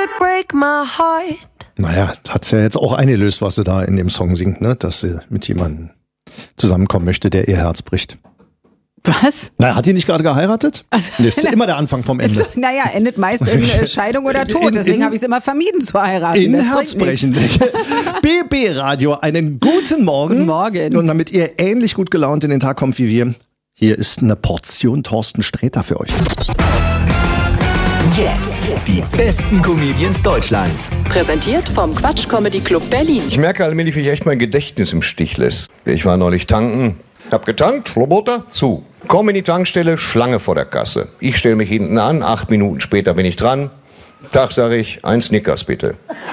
break my heart. Naja, hat's ja jetzt auch eingelöst, was sie da in dem Song singt, ne? Dass sie mit jemandem zusammenkommen möchte, der ihr Herz bricht. Was? Na, hat die nicht gerade geheiratet? Also, Das ist immer der Anfang vom Ende. Naja, endet meist in Scheidung oder Tod. Deswegen habe ich es immer vermieden zu heiraten. In Das Herzbrechen. BB Radio, einen guten Morgen. Guten Morgen. Und damit ihr ähnlich gut gelaunt in den Tag kommt wie wir, hier ist eine Portion Thorsten Sträter für euch. Jetzt die besten Comedians Deutschlands. Präsentiert vom Quatsch Comedy Club Berlin. Ich merke allmählich, wie ich echt mein Gedächtnis im Stich lässt. Ich war neulich tanken, hab getankt, Roboter, zu. Komm in die Tankstelle, Schlange vor der Kasse. Ich stelle mich hinten an, 8 Minuten später bin ich dran. Tag, sag ich, 1 Snickers bitte.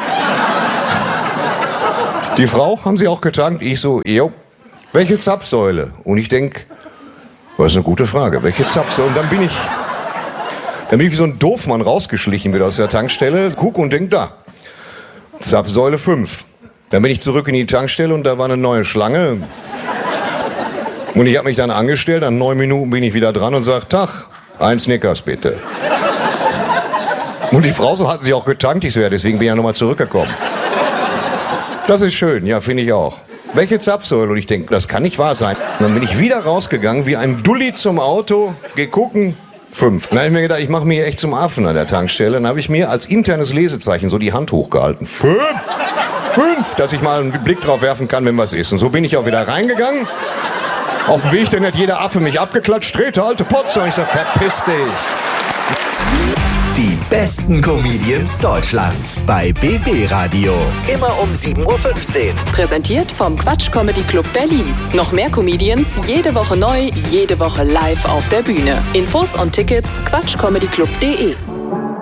Die Frau, haben Sie auch getankt? Ich so, jo. Welche Zapfsäule? Und ich denk, das ist eine gute Frage, welche Zapfsäule? Und dann bin ich wie so ein Doofmann rausgeschlichen wieder aus der Tankstelle, guck und denk, da, Zapfsäule 5. Dann bin ich zurück in die Tankstelle und da war eine neue Schlange. Und ich habe mich dann angestellt, nach 9 Minuten bin ich wieder dran und sage, Tag, 1 Snickers bitte. Und die Frau so hat sich auch getankt, ich so, ja, deswegen bin ich ja nochmal zurückgekommen. Das ist schön, ja, finde ich auch. Welche Zapfsäule? Und ich denke, das kann nicht wahr sein. Und dann bin ich wieder rausgegangen, wie ein Dulli zum Auto, geh gucken, 5. Dann habe ich mir gedacht, ich mache mich echt zum Affen an der Tankstelle. Dann habe ich mir als internes Lesezeichen so die Hand hochgehalten. 5! 5! Dass ich mal einen Blick drauf werfen kann, wenn was ist. Und so bin ich auch wieder reingegangen. Auf dem Weg, dann hat jeder Affe mich abgeklatscht. Sträter, alte Potze. Und ich sage, verpiss dich. Die besten Comedians Deutschlands bei BB Radio. Immer um 7:15 Uhr. Präsentiert vom Quatsch Comedy Club Berlin. Noch mehr Comedians, jede Woche neu, jede Woche live auf der Bühne. Infos und Tickets quatschcomedyclub.de.